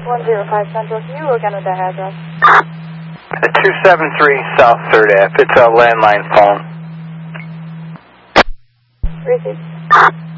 105 Central. Can you look into the address? 273 South 3rd Ave. It's a landline phone. Received.